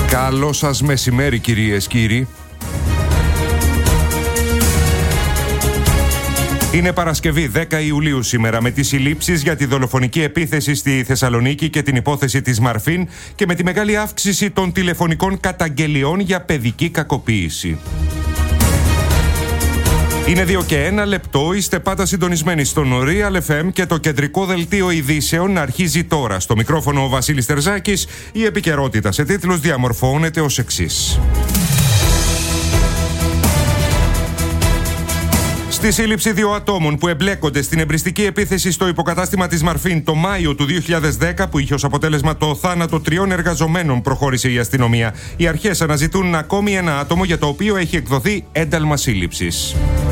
Καλό σας μεσημέρι, κυρίες, κύριοι. Είναι Παρασκευή 10 Ιουλίου σήμερα, με τις συλλήψεις για τη δολοφονική επίθεση στη Θεσσαλονίκη και την υπόθεση της Μαρφίν και με τη μεγάλη αύξηση των τηλεφωνικών καταγγελιών για παιδική κακοποίηση. Είναι 2 και 1 λεπτό, είστε πάντα συντονισμένοι στον Real FM και το κεντρικό δελτίο ειδήσεων αρχίζει τώρα. Στο μικρόφωνο ο Βασίλης Τερζάκης, η επικαιρότητα σε τίτλους διαμορφώνεται ως εξής. Στη σύλληψη 2 ατόμων που εμπλέκονται στην εμπριστική επίθεση στο υποκατάστημα της Μαρφίν το Μάιο του 2010, που είχε ως αποτέλεσμα το θάνατο 3 εργαζομένων, προχώρησε η αστυνομία. Οι αρχές αναζητούν ακόμη ένα άτομο για το οποίο έχει εκδοθεί ένταλμα σύλληψης.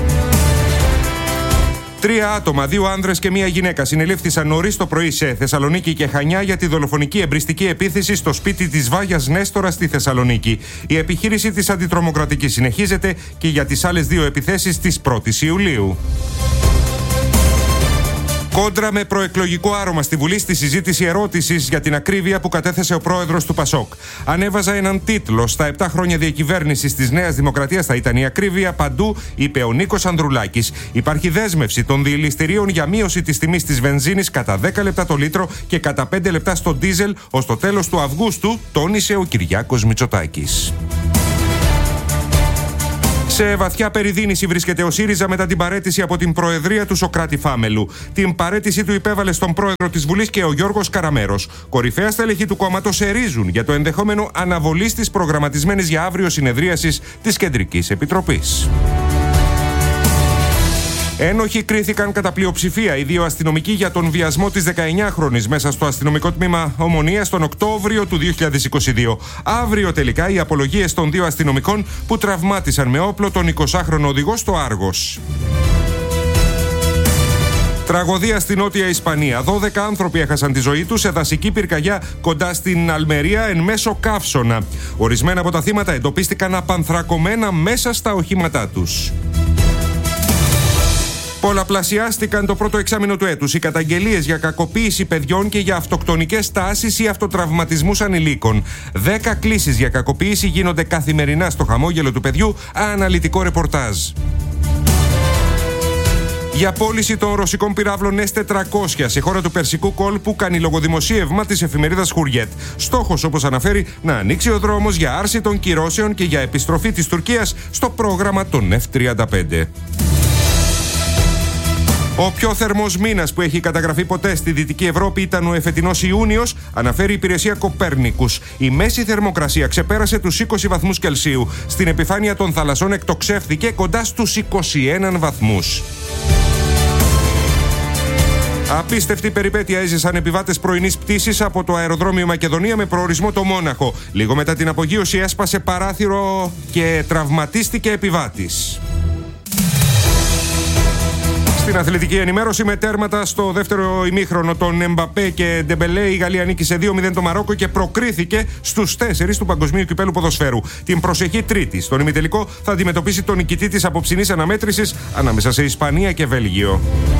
3 άτομα, 2 άνδρες και 1 γυναίκα, συνελήφθησαν νωρίς το πρωί σε Θεσσαλονίκη και Χανιά για τη δολοφονική εμπριστική επίθεση στο σπίτι της Βάγιας Νέστορα στη Θεσσαλονίκη. Η επιχείρηση της αντιτρομοκρατικής συνεχίζεται και για τις άλλες 2 επιθέσεις της 1ης Ιουλίου. Κόντρα με προεκλογικό άρωμα στη Βουλή στη συζήτηση ερώτησης για την ακρίβεια που κατέθεσε ο πρόεδρος του Πασόκ. Ανέβαζα έναν τίτλο: «Στα 7 χρόνια διακυβέρνησης της Νέας Δημοκρατίας θα ήταν η ακρίβεια παντού», είπε ο Νίκος Ανδρουλάκης. Υπάρχει δέσμευση των διελιστηρίων για μείωση της τιμής της βενζίνης κατά 10 λεπτά το λίτρο και κατά 5 λεπτά στο ντίζελ ως το τέλος του Αυγούστου, τόνισε ο Κυριάκος Μητσοτάκης. Σε βαθιά περιδίνηση βρίσκεται ο ΣΥΡΙΖΑ μετά την παραίτηση από την Προεδρία του Σωκράτη Φάμελου. Την παραίτηση του υπέβαλε στον πρόεδρο της Βουλής και ο Γιώργος Καραμέρος. Κορυφαία στελέχη του κόμματος ερίζουν για το ενδεχόμενο αναβολής της προγραμματισμένης για αύριο συνεδρίασης της Κεντρικής Επιτροπής. Ένοχοι κρίθηκαν κατά πλειοψηφία οι 2 αστυνομικοί για τον βιασμό της 19χρονης μέσα στο αστυνομικό τμήμα Ομονίας τον Οκτώβριο του 2022. Αύριο τελικά οι απολογίες των 2 αστυνομικών που τραυμάτισαν με όπλο τον 20χρονο οδηγό στο Άργος. Τραγωδία στη Νότια Ισπανία. 12 άνθρωποι έχασαν τη ζωή τους σε δασική πυρκαγιά κοντά στην Αλμερία εν μέσω καύσωνα. Ορισμένα από τα θύματα εντοπίστηκαν απανθρακωμένα μέσα στα οχήματά τους. Πολλαπλασιάστηκαν το πρώτο εξάμηνο του έτους οι καταγγελίες για κακοποίηση παιδιών και για αυτοκτονικές τάσεις ή αυτοτραυματισμούς ανηλίκων. 10 κλήσεις για κακοποίηση γίνονται καθημερινά στο χαμόγελο του παιδιού, αναλυτικό ρεπορτάζ. Για πώληση των ρωσικών πυράβλων S-400 σε χώρα του Περσικού κόλπου κάνει λογοδημοσίευμα της εφημερίδας Χουριέτ. Στόχος, όπως αναφέρει, να ανοίξει ο δρόμος για άρση των κυρώσεων και για επιστροφή της Τουρκίας στο πρόγραμμα των F-35. Ο πιο θερμός μήνας που έχει καταγραφεί ποτέ στη Δυτική Ευρώπη ήταν ο εφετινός Ιούνιος, αναφέρει η υπηρεσία Κοπέρνικους. Η μέση θερμοκρασία ξεπέρασε τους 20 βαθμούς Κελσίου. Στην επιφάνεια των θαλασσών εκτοξεύθηκε κοντά στους 21 βαθμούς. Απίστευτη περιπέτεια έζησαν επιβάτες πρωινής πτήσης από το αεροδρόμιο Μακεδονία με προορισμό το Μόναχο. Λίγο μετά την απογείωση έσπασε παράθυρο και τραυματίστηκε επιβάτης. Στην αθλητική ενημέρωση, με τέρματα στο δεύτερο ημίχρονο των Εμπαπέ και Ντεμπελέ, η Γαλλία νίκησε 2-0 το Μαρόκο και προκρίθηκε στους 4 του Παγκοσμίου Κυπέλλου Ποδοσφαίρου. Την προσεχή Τρίτη, στον ημιτελικό, θα αντιμετωπίσει τον νικητή της απόψινής αναμέτρησης ανάμεσα σε Ισπανία και Βέλγιο.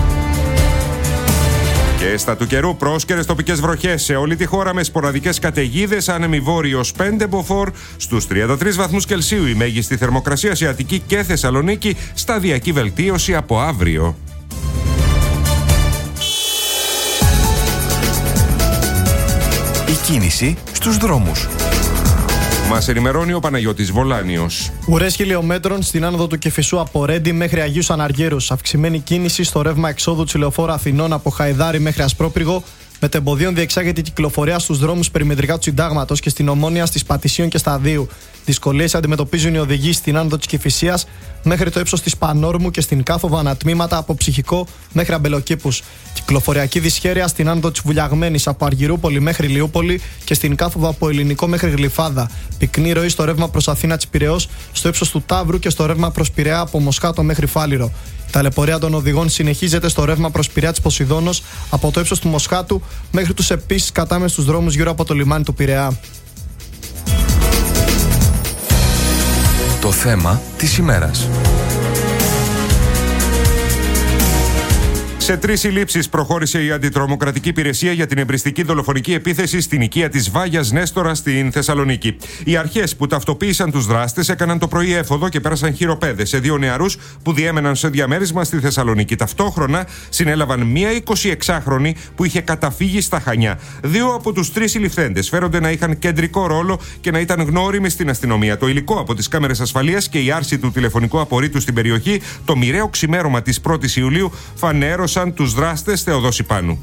Και στα του καιρού, πρόσκαιρες τοπικές βροχές σε όλη τη χώρα με σποραδικές καταιγίδες, άνεμη βόρειος 5 μποφόρ, στους 33 βαθμούς Κελσίου η μέγιστη θερμοκρασία σε Αττική και Θεσσαλονίκη, σταδιακή βελτίωση από αύριο. Η κίνηση στους δρόμους. Μας ενημερώνει ο Παναγιώτης Βολάνιος. Ουρές χιλιόμετρων στην άνοδο του Κηφισού από Ρέντι μέχρι Αγίους Αναργύρους. Αυξημένη κίνηση στο ρεύμα εξόδου της λεωφόρου Αθηνών από Χαϊδάρι μέχρι Ασπρόπυργο. Μετεμποδίων διεξάγεται η κυκλοφορία στους δρόμους περιμετρικά του Συντάγματος και στην Ομόνια, στις Πατησίων και Σταδίου. Δυσκολίες αντιμετωπίζουν οι οδηγοί στην άνοδο της Κηφισίας μέχρι το ύψος της Πανόρμου και στην κάθοδο ανατμήματα από Ψυχικό μέχρι Αμπελοκήπους. Κυκλοφοριακή δυσχέρεια στην άνοδο της Βουλιαγμένης από Αργυρούπολη μέχρι Λιούπολη και στην κάθοδο από Ελληνικό μέχρι Γλυφάδα. Πυκνή ροή στο ρεύμα προς Αθήνα της Πειραιώς, στο ύψος του Ταύρου και στο ρεύμα προς Πειραιά από Μοσχάτο μέχρι Φάληρο. Η ταλαιπωρία των οδηγών συνεχίζεται στο ρεύμα προς Πειραιά της Ποσειδώνος από το ύψος του Μοσχάτου μέχρι τους επίσης κατάμεστους δρόμους γύρω από το λιμάνι του Πειραιά. Το θέμα της ημέρας. Σε 3 συλλήψεις προχώρησε η Αντιτρομοκρατική Υπηρεσία για την εμπριστική δολοφονική επίθεση στην οικία της Βάγιας Νέστορα στην Θεσσαλονίκη. Οι αρχές που ταυτοποίησαν τους δράστες έκαναν το πρωί έφοδο και πέρασαν χειροπέδες σε 2 νεαρούς που διέμεναν σε διαμέρισμα στη Θεσσαλονίκη. Ταυτόχρονα συνέλαβαν μία 26χρονη που είχε καταφύγει στα Χανιά. 2 από τους 3 συλληφθέντες φέρονται να είχαν κεντρικό ρόλο και να ήταν γνώριμοι στην αστυνομία. Το υλικό από τις κάμερες ασφαλείας και η άρση του τηλεφωνικού απορρίτου στην περιοχή, το μοιραίο ξημέρωμα της 1ης Ιουλίου, φανέρωσαν τους δράστες Θεοδόση Πάνου.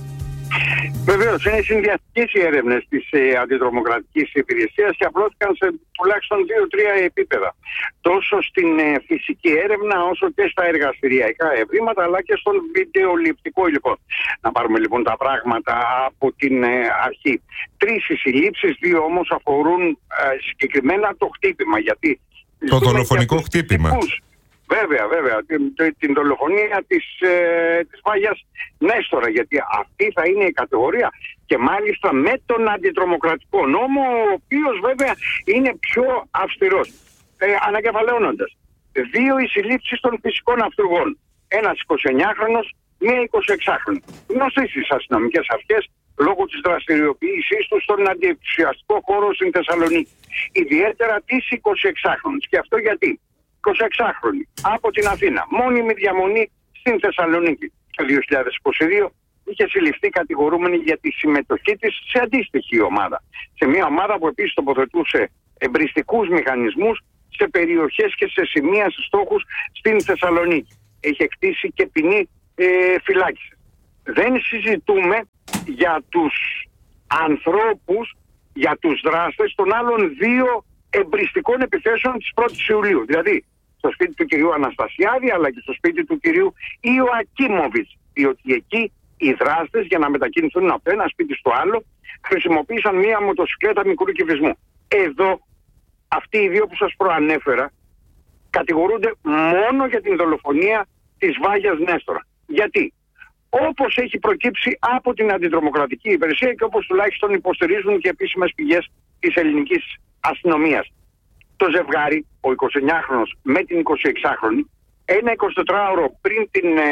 Βεβαίως, είναι συνδυαστικές οι έρευνες της Αντιτρομοκρατικής Υπηρεσίας και απλώθηκαν σε τουλάχιστον 2-3 επίπεδα. Τόσο στην φυσική έρευνα, όσο και στα εργαστηριακά ευρήματα, αλλά και στον βιντεοληπτικό υλικό. Να πάρουμε λοιπόν τα πράγματα από την αρχή. 3 οι συλλήψεις, 2 όμως αφορούν συγκεκριμένα το χτύπημα. Γιατί το δολοφονικό χτύπημα. Βέβαια, την δολοφονία της Βάγιας Νέστορα, γιατί αυτή θα είναι η κατηγορία και μάλιστα με τον αντιτρομοκρατικό νόμο, ο οποίος βέβαια είναι πιο αυστηρός. Ανακεφαλαιώνοντας, 2 οι συλλήψεις των φυσικών αυτούργων, ένας 29χρονος, μία 26χρονη. Γνωστοί στις αστυνομικές αρχές λόγω της δραστηριοποίησής τους στον αντιεξουσιαστικό χώρο στην Θεσσαλονίκη. Ιδιαίτερα της 26χρονης. Και αυτό γιατί? 26χρονη από την Αθήνα, μόνιμη διαμονή στην Θεσσαλονίκη. Το 2022 είχε συλληφθεί κατηγορούμενη για τη συμμετοχή της σε αντίστοιχη ομάδα. Σε μια ομάδα που επίσης τοποθετούσε εμπριστικούς μηχανισμούς σε περιοχές και σε σημεία στόχους στην Θεσσαλονίκη. Έχει εκτίσει και ποινή φυλάκισης. Δεν συζητούμε για τους ανθρώπους, για τους δράστες των άλλων 2 εμπριστικών επιθέσεων της 1ης Ιουλίου. Δηλαδή στο σπίτι του κυρίου Αναστασιάδη αλλά και στο σπίτι του κυρίου Ιωακίμοβιτς. Διότι εκεί οι δράστες, για να μετακινηθούν από ένα σπίτι στο άλλο, χρησιμοποίησαν μία μοτοσυκλέτα μικρού κυβισμού. Εδώ αυτοί οι 2 που σας προανέφερα κατηγορούνται μόνο για την δολοφονία της Βάγιας Νέστορα. Γιατί? Όπως έχει προκύψει από την Αντιτρομοκρατική Υπηρεσία και όπως τουλάχιστον υποστηρίζουν και επίσημες πηγές της ελληνικής αστυνομίας. Το ζευγάρι, ο 29χρονος με την 26χρονη, ένα 24ωρο πριν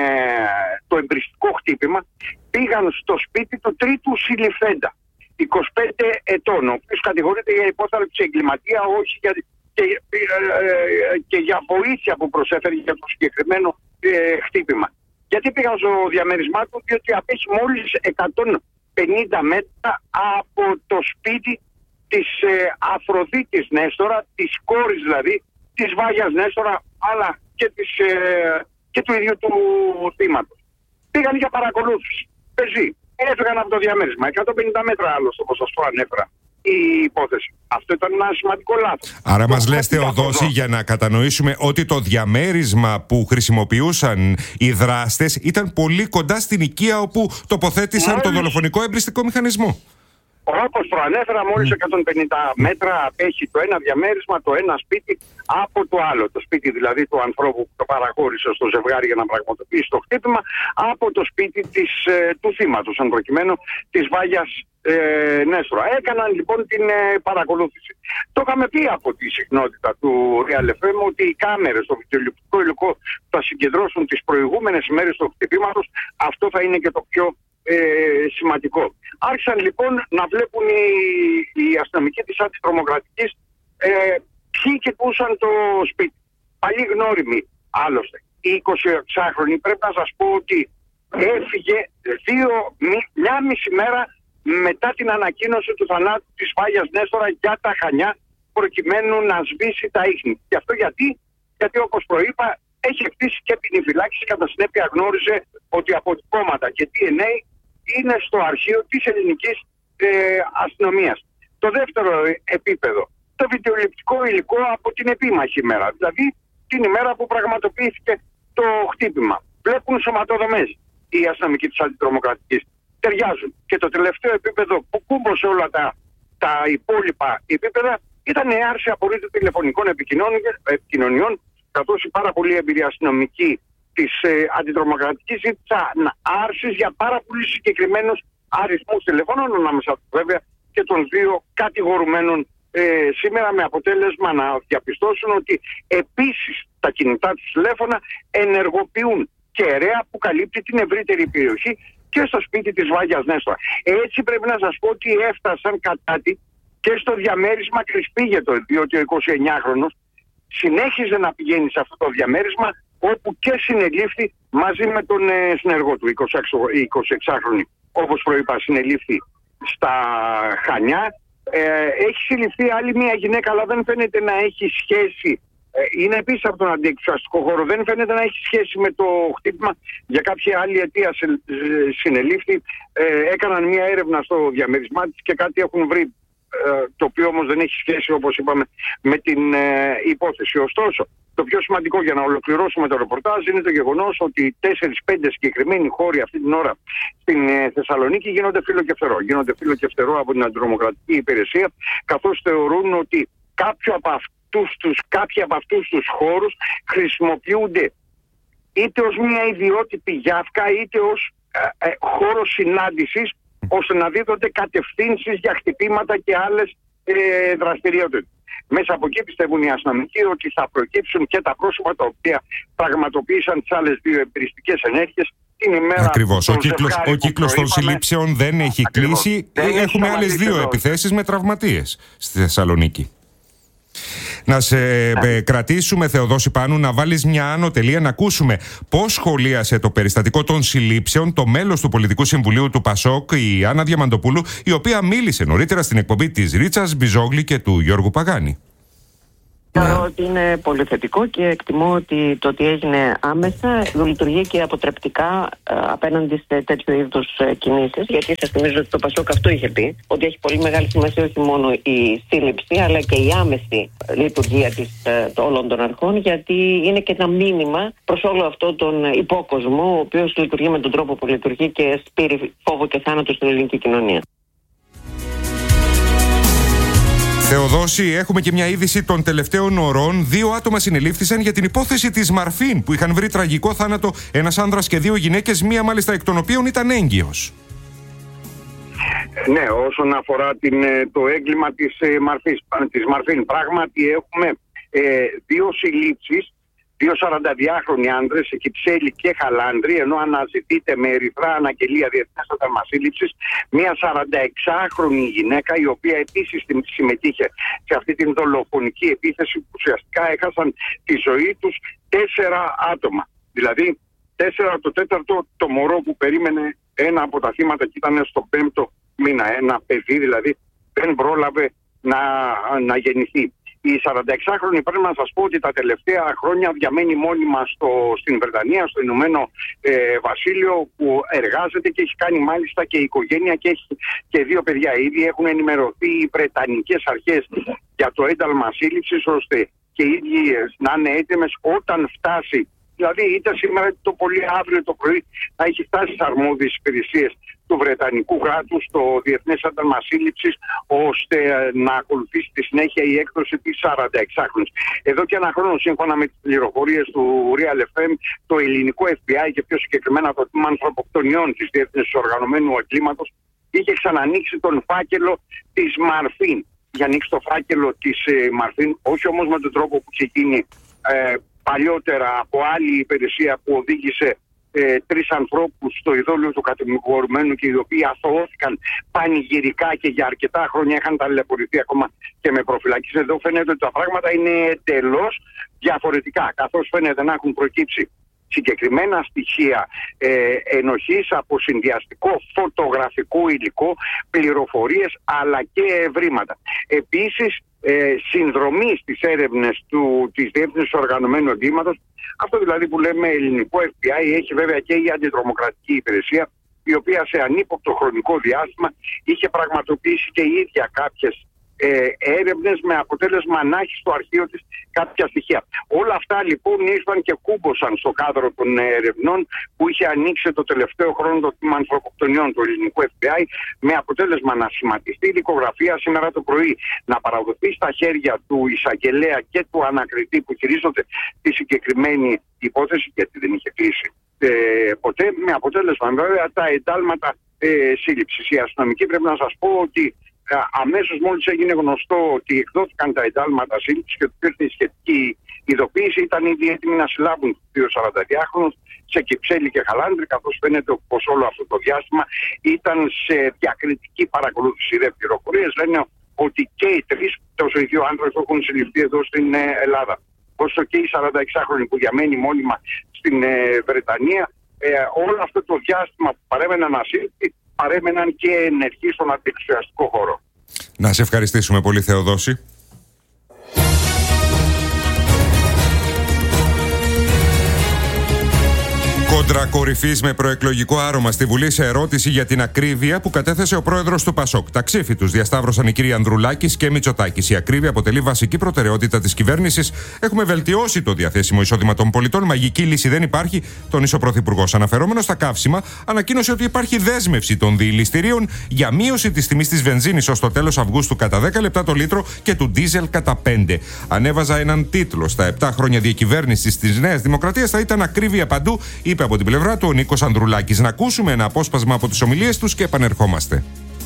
το εμπριστικό χτύπημα, πήγαν στο σπίτι του τρίτου συλληφθέντα, 25 ετών, ο οποίος κατηγορείται για υπόθαλψη εγκληματία, όχι και για βοήθεια που προσέφερε για το συγκεκριμένο χτύπημα. Γιατί πήγαν στο διαμέρισμά του? Διότι απέχει μόλις 150 μέτρα από το σπίτι της Αφροδίτης Νέστορα, της κόρης δηλαδή, της Βάγιας Νέστορα, αλλά και του ίδιου του θύματος. Πήγαν για παρακολούθηση. Πεζοί. Έφυγαν από το διαμέρισμα. 150 μέτρα άλλωστε, όπως σας το ανέφερα, η υπόθεση. Αυτό ήταν ένα σημαντικό λάθος. Άρα μας λες, Θεοδόση, για να κατανοήσουμε ότι το διαμέρισμα που χρησιμοποιούσαν οι δράστες ήταν πολύ κοντά στην οικία όπου τοποθέτησαν το δολοφονικό εμπριστικό μηχανισμό. Όπως προανέφερα, μόλις 150 μέτρα απέχει το ένα διαμέρισμα, το ένα σπίτι από το άλλο. Το σπίτι δηλαδή του ανθρώπου που το παραχώρησε στο ζευγάρι για να πραγματοποιήσει το χτύπημα, από το σπίτι του θύματος, αν προκειμένου της Βάγιας Νέστορα. Έκαναν λοιπόν την παρακολούθηση. Το είχαμε πει από τη συχνότητα του Real FM ότι οι κάμερες στο βιντεοληπτικό υλικό θα συγκεντρώσουν τις προηγούμενες ημέρες του χτυπήματος. Αυτό θα είναι και το πιο σημαντικό. Άρχισαν λοιπόν να βλέπουν οι αστυνομικοί της Αντιτρομοκρατικής ποιοι κοιτούσαν το σπίτι. Παλιοί γνώριμοι άλλωστε. Η 26χρονη πρέπει να σας πω ότι έφυγε μια μισή μέρα μετά την ανακοίνωση του θανάτου της Βάγιας Νέστορα για τα Χανιά, προκειμένου να σβήσει τα ίχνη. Και αυτό γιατί όπως προείπα έχει εκτίσει και ποινή φυλάκιση, κατά συνέπεια γνώριζε ότι αποτυπώματα και DNA είναι στο αρχείο της ελληνικής αστυνομίας. Το δεύτερο επίπεδο, το βιντεοληπτικό υλικό από την επίμαχη ημέρα, δηλαδή την ημέρα που πραγματοποιήθηκε το χτύπημα. Βλέπουν σωματοδομές οι αστυνομικοί της Αντιτρομοκρατικής. Ταιριάζουν. Και το τελευταίο επίπεδο που κούμπωσε όλα τα υπόλοιπα επίπεδα ήταν η άρση απορρίτου τηλεφωνικών επικοινωνιών, καθώς η πάρα πολύ εμπειρία αστυνομική της Αντιτρομοκρατικής ζήτησαν άρσεις για πάρα πολύ συγκεκριμένους αριθμούς τηλεφώνων, ανάμεσα βέβαια και των 2 κατηγορουμένων σήμερα, με αποτέλεσμα να διαπιστώσουν ότι επίσης τα κινητά τους τηλέφωνα ενεργοποιούν κεραία που καλύπτει την ευρύτερη περιοχή και στο σπίτι της Βάγιας Νέστορα. Έτσι πρέπει να σας πω ότι έφτασαν κατά τη και στο διαμέρισμα Κρυσπήγετο, διότι ο 29χρονος συνέχιζε να πηγαίνει σε αυτό το διαμέρισμα, όπου και συνελήφθη μαζί με τον συνεργό του, 26χρονη. Όπως προείπα, συνελήφθη στα Χανιά. Έχει συλληφθεί άλλη μια γυναίκα, αλλά δεν φαίνεται να έχει σχέση. Είναι επίσης από τον αντιεξουσιαστικό χώρο. Δεν φαίνεται να έχει σχέση με το χτύπημα. Για κάποια άλλη αιτία συνελήφθη. Έκαναν μια έρευνα στο διαμέρισμά της και κάτι έχουν βρει, το οποίο όμως δεν έχει σχέση, όπως είπαμε, με την υπόθεση. Ωστόσο, το πιο σημαντικό για να ολοκληρώσουμε το ρεπορτάζ είναι το γεγονός ότι 4-5 συγκεκριμένοι χώροι αυτή την ώρα στην Θεσσαλονίκη γίνονται φύλλο και φτερό. Γίνονται φύλλο και φτερό από την αντιτρομοκρατική υπηρεσία, καθώς θεωρούν ότι κάποιοι από αυτούς τους χώρους χρησιμοποιούνται είτε ως μια ιδιότυπη γιάφκα, είτε ως χώρο συνάντησης, ώστε να δίδονται κατευθύνσεις για χτυπήματα και άλλες δραστηριότητες. Μέσα από εκεί πιστεύουν οι αστυνομικοί ότι θα προκύψουν και τα πρόσωπα τα οποία πραγματοποίησαν τις άλλες δύο εμπειριστικές ενέργειες την ημέρα. Ακριβώς. Ο κύκλος των συλλήψεων δεν έχει κλείσει. Έχουμε άλλες δύο επιθέσεις με τραυματίες στη Θεσσαλονίκη. Να σε κρατήσουμε, Θεοδόση Πάνου, να βάλεις μια άνω τελεία, να ακούσουμε πώς σχολίασε το περιστατικό των συλλήψεων το μέλος του Πολιτικού Συμβουλίου του Πασόκ, η Άννα Διαμαντοπούλου, η οποία μίλησε νωρίτερα στην εκπομπή της Ρίτσας Μπιζόγλη και του Γιώργου Παγάνη. Θεωρώ ότι είναι πολύ θετικό και εκτιμώ ότι το ότι έγινε άμεσα λειτουργεί και αποτρεπτικά απέναντι σε τέτοιου είδους κινήσεις. Γιατί σας θυμίζω ότι το Πασόκ αυτό είχε πει, ότι έχει πολύ μεγάλη σημασία όχι μόνο η σύλληψη, αλλά και η άμεση λειτουργία όλων των αρχών, γιατί είναι και ένα μήνυμα προς όλο αυτό τον υπόκοσμο, ο οποίος λειτουργεί με τον τρόπο που λειτουργεί και σπείρει φόβο και θάνατο στην ελληνική κοινωνία. Θεοδόση, έχουμε και μια είδηση των τελευταίων ωρών. 2 άτομα συνελήφθησαν για την υπόθεση της Μαρφίν, που είχαν βρει τραγικό θάνατο ένας άνδρας και 2 γυναίκες, μία μάλιστα εκ των οποίων ήταν έγκυος. Ναι, όσον αφορά το έγκλημα της Μαρφίν, πράγματι έχουμε 2 συλλήψεις, 2 42χρονοι άντρες, Κυψέλη και Χαλάνδρη, ενώ αναζητείται με ερυθρά αναγγελία διεθνές ένταλμα σύλληψης μια 46χρονη γυναίκα, η οποία επίσης συμμετείχε σε αυτή την δολοφονική επίθεση που ουσιαστικά έχασαν τη ζωή τους 4 άτομα. Δηλαδή 4, το 4ο το μωρό που περίμενε ένα από τα θύματα και ήταν στο 5ο μήνα. Ένα παιδί δηλαδή δεν πρόλαβε να γεννηθεί. Η 46χρονη πρέπει να σας πω ότι τα τελευταία χρόνια διαμένει μόνιμα στην Βρετανία, στο Ηνωμένο Βασίλειο, που εργάζεται και έχει κάνει μάλιστα και οικογένεια και έχει και 2 παιδιά. Ήδη έχουν ενημερωθεί οι Βρετανικές αρχές για το ένταλμα σύλληψης, ώστε και οι ίδιες να είναι έτοιμες όταν φτάσει. Δηλαδή είτε σήμερα είτε το πολύ αύριο το πρωί να έχει φτάσει στις αρμόδιες υπηρεσίες του Βρετανικού κράτους στο Διεθνές Ένταλμα Σύλληψης, ώστε να ακολουθήσει τη συνέχεια η έκδοση της 46χρονης. Εδώ και ένα χρόνο, σύμφωνα με τις πληροφορίες του Real FM, το ελληνικό FBI και πιο συγκεκριμένα το τμήμα ανθρωποκτονιών της Διεθνής Οργανωμένου Εγκλήματος είχε ξανανοίξει τον φάκελο της Μαρφίν. Για ανοίξει το φάκελο της Μαρφίν, όχι όμως με τον τρόπο που είχε γίνει παλιότερα από άλλη υπηρεσία που οδήγησε 3 ανθρώπους στο ειδόλιο του κατηγορουμένου και οι οποίοι αθωώθηκαν πανηγυρικά και για αρκετά χρόνια είχαν ταλαιπωρηθεί ακόμα και με προφυλακής. Εδώ φαίνεται ότι τα πράγματα είναι εντελώς διαφορετικά, καθώς φαίνεται να έχουν προκύψει συγκεκριμένα στοιχεία ενοχής από συνδυαστικό φωτογραφικό υλικό, πληροφορίες αλλά και ευρήματα. Επίσης, συνδρομή στις έρευνες της Διεύθυνσης Οργανωμένου Εγκλήματος. Αυτό δηλαδή που λέμε ελληνικό FBI έχει βέβαια και η αντιτρομοκρατική υπηρεσία, η οποία σε ανύποπτο χρονικό διάστημα είχε πραγματοποιήσει και η ίδια κάποιες έρευνες με αποτέλεσμα να έχει στο αρχείο της κάποια στοιχεία. Όλα αυτά λοιπόν ήρθαν και κούμποσαν στο κάδρο των ερευνών που είχε ανοίξει το τελευταίο χρόνο το τμήμα ανθρωποκτονιών του ελληνικού FBI, με αποτέλεσμα να σχηματιστεί η δικογραφία σήμερα το πρωί, να παραδοθεί στα χέρια του εισαγγελέα και του ανακριτή που χειρίζονται τη συγκεκριμένη υπόθεση, γιατί δεν είχε κλείσει ποτέ, με αποτέλεσμα βέβαια τα εντάλματα σύλληψης. Οι αστυνομικοί πρέπει να σας πω ότι αμέσως μόλις έγινε γνωστό ότι εκδόθηκαν τα εντάλματα σύλληψης και ότι ήρθε η σχετική Η ειδοποίηση ήταν ήδη έτοιμη να συλλάβουν τους δύο 42χρονους σε Κυψέλη και Χαλάνδρη, καθώς φαίνεται πως όλο αυτό το διάστημα ήταν σε διακριτική παρακολούθηση. Οι πληροφορίες λένε ότι και οι τρεις, τόσο οι δύο άντρες, έχουν συλληφθεί εδώ στην Ελλάδα. Όσο και οι 46χρονοι που διαμένει μόνιμα στην Βρετανία, όλο αυτό το διάστημα που παρέμεναν ασύλληπτοι, παρέμεναν και ενεργοί στον αντιεξουσιαστικό χώρο. Να σε ευχαριστήσουμε πολύ, Θεοδόση. Κόντρα κορυφής με προεκλογικό άρωμα στη Βουλή σε ερώτηση για την ακρίβεια που κατέθεσε ο πρόεδρος του ΠΑΣΟΚ. Τα ξύφη τους διασταύρωσαν οι κύριοι Ανδρουλάκης και Μητσοτάκης. Η ακρίβεια αποτελεί βασική προτεραιότητα της κυβέρνησης. Έχουμε βελτιώσει το διαθέσιμο εισόδημα των πολιτών. Μαγική λύση δεν υπάρχει, τόνισε ο Πρωθυπουργός. Αναφερόμενος στα καύσιμα, ανακοίνωσε ότι υπάρχει δέσμευση των διηληστηρίων για μείωση της τιμής της βενζίνης ως το τέλος Αυγούστου κατά 10 λεπτά το λίτρο και του ντίζελ κατά 5. Ανέβαζα έναν τίτλο. Στα 7 χρόνια διακυβέρνησης της Νέας Δημοκρατίας θα ήταν ακρίβεια παντού, είπε από την πλευρά του ο Νίκος Ανδρουλάκης. Να ακούσουμε ένα απόσπασμα από τις ομιλίες τους και επανερχόμαστε.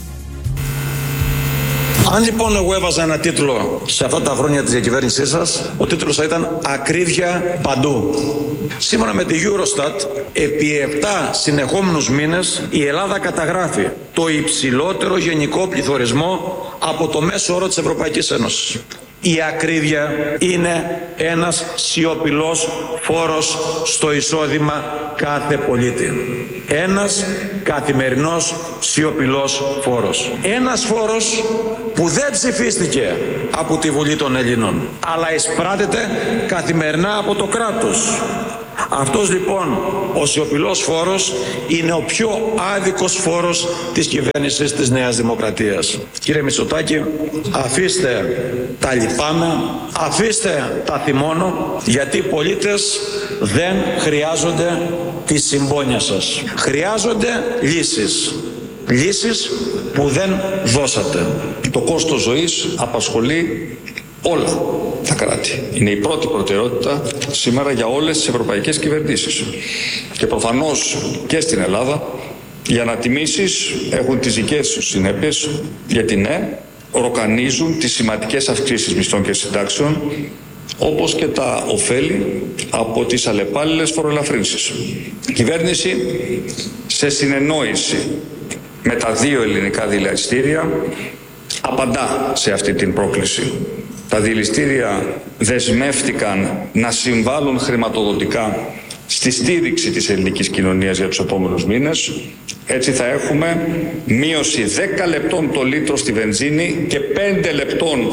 Αν λοιπόν εγώ έβαζα ένα τίτλο σε αυτά τα χρόνια της διακυβέρνησής σας, ο τίτλος θα ήταν «Ακρίβεια παντού». Σύμφωνα με τη Eurostat, επί 7 συνεχόμενους μήνες η Ελλάδα καταγράφει το υψηλότερο γενικό πληθωρισμό από το μέσο όρο της Ευρωπαϊκής Ένωσης. Η ακρίβεια είναι ένας σιωπηλός φόρος στο εισόδημα κάθε πολίτη. Ένας καθημερινός σιωπηλός φόρος. Ένας φόρος που δεν ψηφίστηκε από τη Βουλή των Ελλήνων, αλλά εισπράτεται καθημερινά από το κράτος. Αυτός λοιπόν ο σιωπηλός φόρος είναι ο πιο άδικος φόρος της κυβέρνησης της Νέας Δημοκρατίας. Κύριε Μητσοτάκη, αφήστε τα λιπάνα, αφήστε τα θυμώνω, γιατί οι πολίτες δεν χρειάζονται τη συμπόνια σας. Χρειάζονται λύσεις. Λύσεις που δεν δώσατε. Το κόστος ζωής απασχολεί όλα τα κράτη. Είναι η πρώτη προτεραιότητα σήμερα για όλες τις ευρωπαϊκές κυβερνήσεις. Και προφανώς και στην Ελλάδα οι ανατιμήσεις έχουν τις δικές τους συνέπειες, γιατί ναι, ροκανίζουν τις σημαντικές αυξήσεις μισθών και συντάξεων, όπως και τα ωφέλη από τις αλλεπάλληλες φοροελαφρύνσεις. Η κυβέρνηση, σε συνεννόηση με τα δύο ελληνικά δηληστήρια, απαντά σε αυτή την πρόκληση. Τα δηληστήρια δεσμεύτηκαν να συμβάλλουν χρηματοδοτικά στη στήριξη της ελληνικής κοινωνίας για τους επόμενους μήνες. Έτσι θα έχουμε μείωση 10 λεπτών το λίτρο στη βενζίνη και 5 λεπτών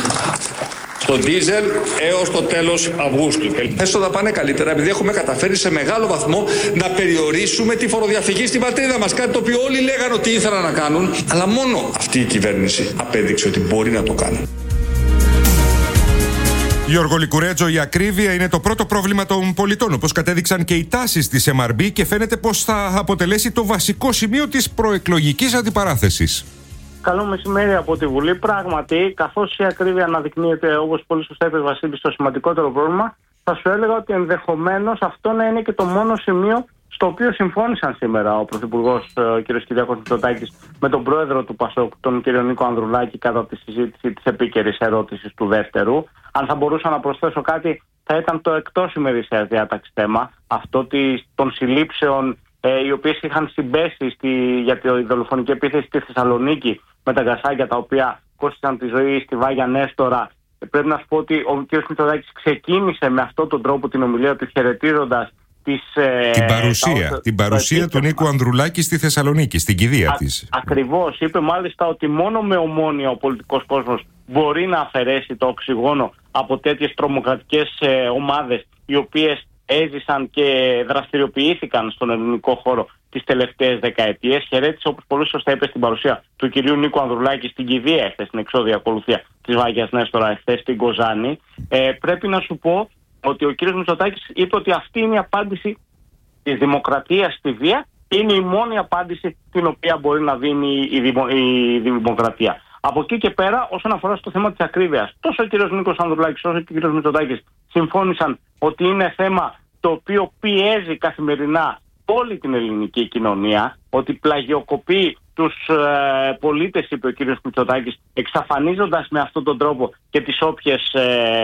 στο ντίζελ έως το τέλος Αυγούστου. Έστω θα πάνε καλύτερα επειδή έχουμε καταφέρει σε μεγάλο βαθμό να περιορίσουμε τη φοροδιαφυγή στην πατρίδα μας. Κάτι το οποίο όλοι λέγανε ότι ήθελαν να κάνουν, αλλά μόνο αυτή η κυβέρνηση απέδειξε ότι μπορεί να το κάνει. Γιώργο Λικουρέτζο, η ακρίβεια είναι το πρώτο πρόβλημα των πολιτών, όπως κατέδειξαν και οι τάσεις της MRB, και φαίνεται πως θα αποτελέσει το βασικό σημείο της προεκλογικής αντιπαράθεσης. Καλό μεσημέρι από τη Βουλή. Πράγματι, καθώς η ακρίβεια αναδεικνύεται, όπως πολύ σωστά είπε Βασίλη, στο σημαντικότερο πρόβλημα, θα σου έλεγα ότι ενδεχομένως αυτό να είναι και το μόνο σημείο στο οποίο συμφώνησαν σήμερα ο Πρωθυπουργός κ. Κυριάκος Μητσοτάκης με τον πρόεδρο του ΠΑΣΟΚ, τον κ. Νίκο Ανδρουλάκη, κατά τη συζήτηση της επίκαιρης ερώτησης του δεύτερου. Αν θα μπορούσα να προσθέσω κάτι, θα ήταν το εκτός ημερήσιας διάταξης θέμα, αυτό των συλλήψεων οι οποίες είχαν συμπέσει για τη δολοφονική επίθεση στη Θεσσαλονίκη με τα γκασάκια τα οποία κόστησαν τη ζωή στη Βάγια Νέστορα. Πρέπει να σου πω ότι ο κ. Μητσοτάκης ξεκίνησε με αυτόν τον τρόπο την ομιλία του, χαιρετίζοντας την παρουσία του Νίκου Ανδρουλάκη στη Θεσσαλονίκη, στην κηδεία της. Ακριβώς. Είπε μάλιστα ότι μόνο με ομόνοια ο πολιτικός κόσμος μπορεί να αφαιρέσει το οξυγόνο από τέτοιες τρομοκρατικές ομάδες οι οποίες έζησαν και δραστηριοποιήθηκαν στον ελληνικό χώρο τις τελευταίες δεκαετίες. Χαιρέτησε, όπως πολύ σωστά είπε, στην παρουσία του κυρίου Νίκου Ανδρουλάκη στην κηδεία εχθές, στην εξώδια ακολουθία της Βάγιας Νέστορα εχθές στην Κοζάνη. Πρέπει να σου πω ότι ο κύριος Μητσοτάκης είπε ότι αυτή είναι η απάντηση της δημοκρατίας στη βία, είναι η μόνη απάντηση την οποία μπορεί να δίνει η δημοκρατία. Από εκεί και πέρα, όσον αφορά στο θέμα της ακρίβειας, τόσο ο κύριος Νίκος Ανδρουλάκης όσο και ο κύριος Μητσοτάκης συμφώνησαν ότι είναι θέμα το οποίο πιέζει καθημερινά όλη την ελληνική κοινωνία, ότι πλαγιοκοπεί στους πολίτες, είπε ο κύριος Μητσοτάκης, εξαφανίζοντας με αυτόν τον τρόπο και τις όποιες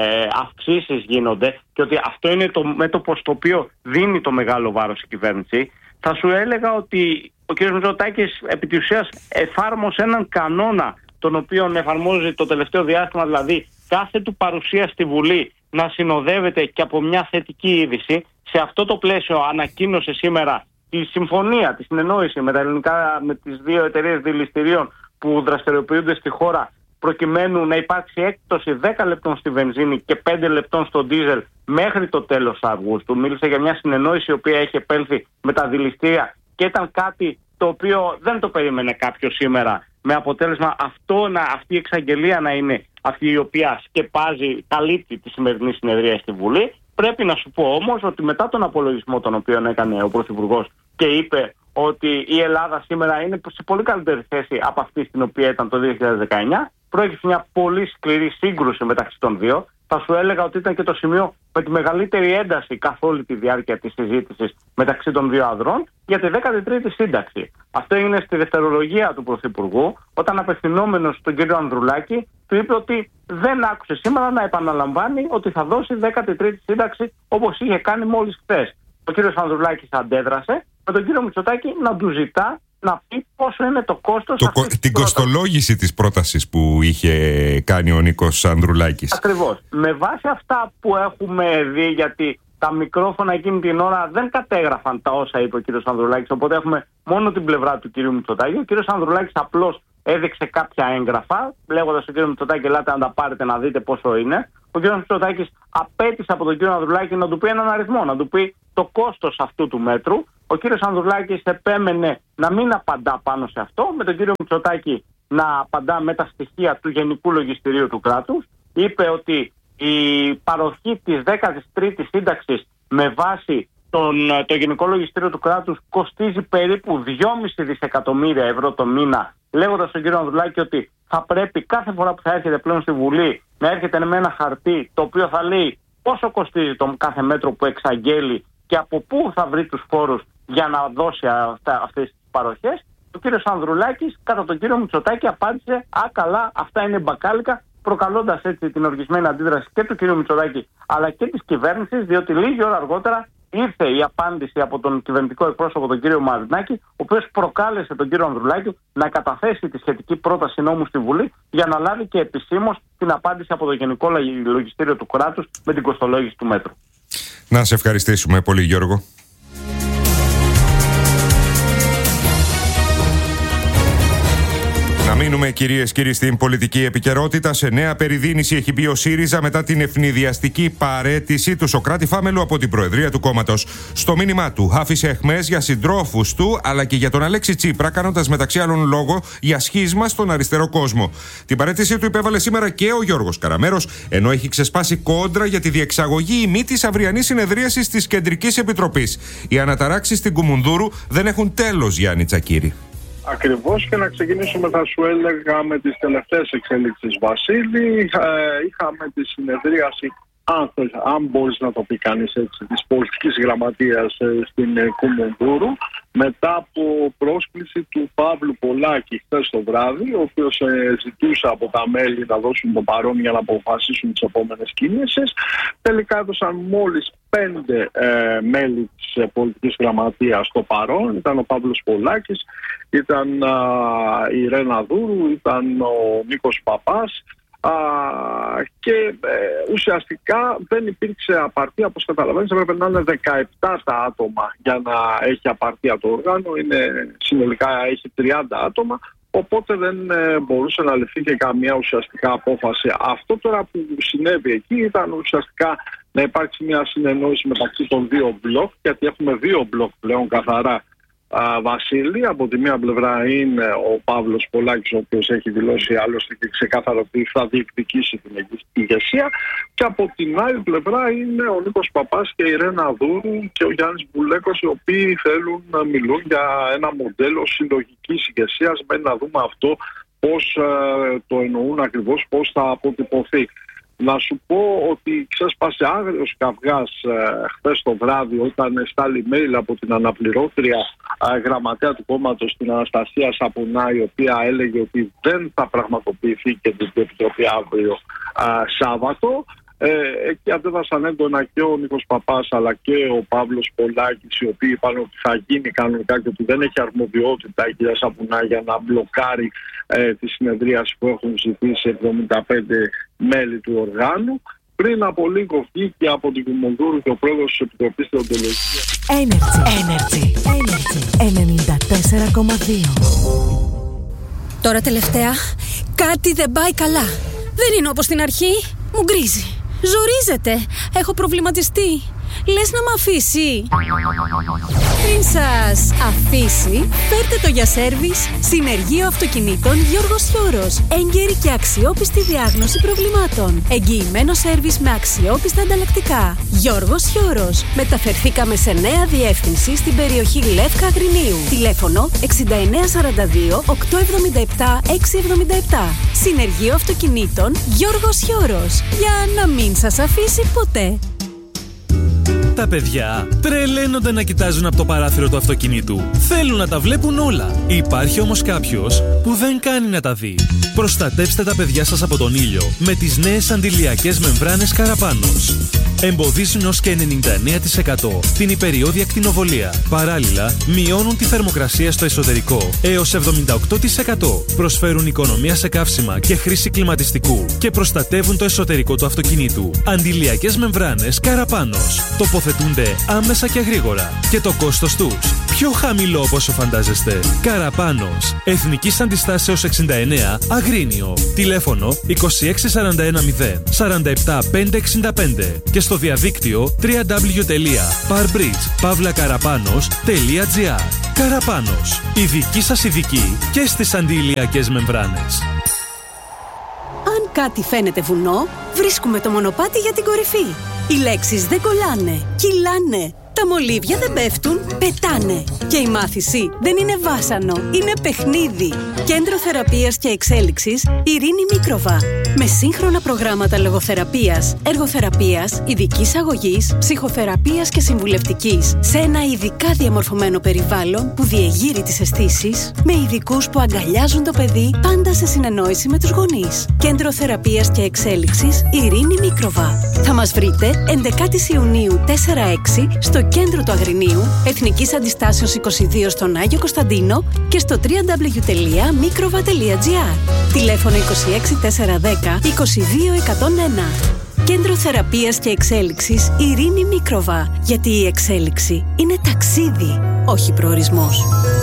αυξήσεις γίνονται, και ότι αυτό είναι το μέτωπο στο οποίο δίνει το μεγάλο βάρος η κυβέρνηση, θα σου έλεγα ότι ο κύριος Μητσοτάκης επί της ουσίας εφάρμοσε έναν κανόνα τον οποίο εφαρμόζει το τελευταίο διάστημα, δηλαδή κάθε του παρουσία στη Βουλή να συνοδεύεται και από μια θετική είδηση. Σε αυτό το πλαίσιο ανακοίνωσε σήμερα τη συμφωνία, τη συνεννόηση με τις δύο εταιρείες δηληστηρίων που δραστηριοποιούνται στη χώρα, προκειμένου να υπάρξει έκπτωση 10 λεπτών στη βενζίνη και 5 λεπτών στο ντίζελ μέχρι το τέλος Αυγούστου. Μίλησε για μια συνεννόηση η οποία έχει επέλθει με τα δηληστήρια και ήταν κάτι το οποίο δεν το περίμενε κάποιος σήμερα, με αποτέλεσμα αυτή η εξαγγελία να είναι αυτή η οποία σκεπάζει, καλύπτει τη σημερινή συνεδρία στη Βουλή. Πρέπει να σου πω όμως ότι μετά τον απολογισμό τον οποίο έκανε ο Πρωθυπουργός και είπε ότι η Ελλάδα σήμερα είναι σε πολύ καλύτερη θέση από αυτή στην οποία ήταν το 2019, προέκυψε μια πολύ σκληρή σύγκρουση μεταξύ των δύο. Θα σου έλεγα ότι ήταν και το σημείο με τη μεγαλύτερη ένταση καθ' όλη τη διάρκεια της συζήτησης μεταξύ των δύο ανδρών για τη 13η σύνταξη. Αυτό έγινε στη δευτερολογία του Πρωθυπουργού, όταν απευθυνόμενος στον κύριο Ανδρουλάκη του είπε ότι δεν άκουσε σήμερα να επαναλαμβάνει ότι θα δώσει 13η σύνταξη όπως είχε κάνει μόλις χθες. Ο κύριος Ανδρουλάκης αντέδρασε με τον κύριο Μητσοτάκη να του ζητά να πει πόσο είναι το κόστος την κοστολόγηση της πρότασης που είχε κάνει ο Νίκος Ανδρουλάκης. Ακριβώς. Με βάση αυτά που έχουμε δει, γιατί τα μικρόφωνα εκείνη την ώρα δεν κατέγραφαν τα όσα είπε ο κύριος Ανδρουλάκης, οπότε έχουμε μόνο την πλευρά του κύριου Μητσοτάκη. Ο κύριος Ανδρουλάκης απλώς έδειξε κάποια έγγραφα, λέγοντας στον κύριο Μητσοτάκη, ελάτε να τα πάρετε να δείτε πόσο είναι. Ο κύριος Μητσοτάκης απέτησε από τον κύριο Ανδρουλάκη να του πει έναν αριθμό, να του πει το κόστος αυτού του μέτρου. Ο κύριος Ανδρουλάκης επέμενε να μην απαντά πάνω σε αυτό, με τον κύριο Μητσοτάκη να απαντά με τα στοιχεία του Γενικού Λογιστηρίου του κράτους. Είπε ότι η παροχή της 13ης σύνταξης με βάση το Γενικό Λογιστήριο του κράτους κοστίζει περίπου 2,5 δισεκατομμύρια ευρώ το μήνα, λέγοντας στον κύριο Ανδρουλάκη ότι θα πρέπει κάθε φορά που θα έρχεται πλέον στη Βουλή να έρχεται με ένα χαρτί το οποίο θα λέει πόσο κοστίζει το κάθε μέτρο που εξαγγέλει και από πού θα βρει τους φόρους για να δώσει αυτές τις παροχές. Ο κύριος Ανδρουλάκης κατά τον κύριο Μητσοτάκη απάντησε καλά, αυτά είναι μπακάλικα, προκαλώντας έτσι την οργισμένη αντίδραση και του κύριου Μητσοτάκη αλλά και της κυβέρνησης, διότι λίγη ώρα αργότερα ήρθε η απάντηση από τον κυβερνητικό εκπρόσωπο τον κύριο Μαρινάκη, ο οποίος προκάλεσε τον κύριο Ανδρουλάκη να καταθέσει τη σχετική πρόταση νόμου στη Βουλή για να λάβει και επισήμως την απάντηση από το Γενικό Λογιστήριο του κράτους με την κοστολόγηση του μέτρου. Να σε ευχαριστήσουμε πολύ, Γιώργο. Να μείνουμε, κυρίες και κύριοι, στην πολιτική επικαιρότητα. Σε νέα περιδίνηση έχει μπει ο ΣΥΡΙΖΑ μετά την ευνηδιαστική παραίτηση του Σωκράτη Φάμελου από την Προεδρία του κόμματος. Στο μήνυμά του άφησε αιχμές για συντρόφους του αλλά και για τον Αλέξη Τσίπρα, κάνοντας μεταξύ άλλων λόγο για σχίσμα στον αριστερό κόσμο. Την παραίτησή του υπέβαλε σήμερα και ο Γιώργος Καραμέρος, ενώ έχει ξεσπάσει κόντρα για τη διεξαγωγή ή μη της αυριανής συνεδρίασης της Κεντρικής Επιτροπής. Οι αναταράξεις στην Κουμουνδούρου δεν έχουν τέλος, Γιάννη Τσακύρη. Ακριβώς, και να ξεκινήσουμε, θα σου έλεγα, με τις τελευταίες εξέλιξεις, Βασίλη. Είχαμε τη συνεδρίαση, αν μπορείς να το πει κανείς έτσι, της πολιτικής γραμματείας στην Κουμουνδούρου, μετά από πρόσκληση του Παύλου Πολάκη χθες το βράδυ, ο οποίος ζητούσε από τα μέλη να δώσουν το παρόν για να αποφασίσουν τις επόμενες κινήσεις. Τελικά έδωσαν μόλις 5 μέλη της πολιτικής γραμματείας το παρόν. Ήταν ο Παύλος Πολάκης, ήταν η Ρένα Δούρου, ήταν ο Νίκος Παπάς, και ουσιαστικά δεν υπήρξε απαρτία. Όπως καταλαβαίνεις, έπρεπε να είναι 17 τα άτομα για να έχει απαρτία το όργανο. Συνολικά έχει 30 άτομα, οπότε δεν μπορούσε να ληφθεί και καμία ουσιαστικά απόφαση. Αυτό τώρα που συνέβη εκεί ήταν ουσιαστικά να υπάρξει μια συνεννόηση μεταξύ των δύο μπλοκ, γιατί έχουμε δύο μπλοκ πλέον καθαρά, Βασίλη. Από τη μία πλευρά είναι ο Παύλος Πολάκης, ο οποίος έχει δηλώσει άλλωστε και ξεκάθαρα ότι θα διεκδικήσει την ηγεσία, και από την άλλη πλευρά είναι ο Νίκος Παπάς και η Ρένα Δούρου και ο Γιάννης Μπουλέκος, οι οποίοι θέλουν να μιλούν για ένα μοντέλο συλλογικής ηγεσίας. Μένει να δούμε αυτό πώς το εννοούν ακριβώς, πώς θα αποτυπωθεί. Να σου πω ότι ξέσπασε άγριος καυγάς χθες το βράδυ όταν στάλει mail από την αναπληρώτρια γραμματέα του κόμματος, την Αναστασία Σαπουνά, η οποία έλεγε ότι δεν θα πραγματοποιηθεί και την επιτροπή αύριο Σάββατο. Εκεί αντέδρασαν έντονα και ο Νίκος Παπάς αλλά και ο Παύλος Πολάκης, οι οποίοι είπαν ότι θα γίνει κανονικά και ότι δεν έχει αρμοδιότητα η κυρία Σαπουνά για να μπλοκάρει τη συνεδρίαση που έχουν ζητήσει 75 μέλη του οργάνου. Πριν από λίγο βγήκε από την Κουμουνδούρου και ο πρόεδρος της Επιτροπής Θεοντολογίας. Energy 94,2. Τώρα τελευταία κάτι δεν πάει καλά. Δεν είναι όπως στην αρχή. Μου γκρίζει. Ζορίζεται. Έχω προβληματιστεί. Λες να μ' αφήσει? Πριν σας αφήσει, φέρτε το για σέρβις Συνεργείο Αυτοκινήτων Γιώργος Χιώρος. Έγκαιρη και αξιόπιστη διάγνωση προβλημάτων. Εγγυημένο σέρβις με αξιόπιστα ανταλλακτικά. Γιώργος Χιώρος. Μεταφερθήκαμε σε νέα διεύθυνση στην περιοχή Λεύκα Αγρινίου. Τηλέφωνο 6942 877 677. Συνεργείο Αυτοκινήτων Γιώργος Χιώρος. Για να μην σας αφήσει ποτέ. Τα παιδιά τρελαίνονται να κοιτάζουν από το παράθυρο του αυτοκινήτου. Θέλουν να τα βλέπουν όλα. Υπάρχει όμως κάποιος που δεν κάνει να τα δει. Προστατέψτε τα παιδιά σας από τον ήλιο με τις νέες αντιλιακές μεμβράνες Καραπάνος. Εμποδίζουν ως και 99% την υπεριώδη ακτινοβολία. Παράλληλα, μειώνουν τη θερμοκρασία στο εσωτερικό έως 78%. Προσφέρουν οικονομία σε καύσιμα και χρήση κλιματιστικού και προστατεύουν το εσωτερικό του αυτοκινήτου. Αντιλιακές μεμβράνες Καραπάνος. Τοποθετούνται άμεσα και γρήγορα. Και το κόστος τους πιο χαμηλό από όσο φαντάζεστε. Καραπάνος. Εθνικής Αντιστάσεως 69, Αγρίνιο. Τηλέφωνο 26410 47565 και στο διαδίκτυο www.parbridge.pavlakarapanos.gr. Καραπάνος. Η δική σας ειδική και στις αντιλιακές μεμβράνες. Αν κάτι φαίνεται βουνό, βρίσκουμε το μονοπάτι για την κορυφή. Οι λέξεις δεν κολλάνε, κυλάνε. Τα μολύβια δεν πέφτουν, πετάνε. Και η μάθηση δεν είναι βάσανο, είναι παιχνίδι. Κέντρο Θεραπείας και Εξέλιξης Ειρήνη Μίκροβα. Με σύγχρονα προγράμματα λογοθεραπείας, εργοθεραπείας, ειδικής αγωγής, ψυχοθεραπείας και συμβουλευτικής. Σε ένα ειδικά διαμορφωμένο περιβάλλον που διεγείρει τις αισθήσεις, με ειδικούς που αγκαλιάζουν το παιδί πάντα σε συνεννόηση με τους γονείς. Κέντρο Θεραπείας και Εξέλιξης Ειρήνη Μίκροβα. Θα μας βρείτε 11 Ιουνίου 4-6 στο κέντρο του Αγρινίου, Εθνικής Αντιστάσεως 22 στον Άγιο Κωνσταντίνο και στο www.mikrova.gr. Τηλέφωνο 26410 22101. Κέντρο Θεραπείας και Εξέλιξης Ειρήνη Μίκροβα. Γιατί η εξέλιξη είναι ταξίδι, όχι προορισμός.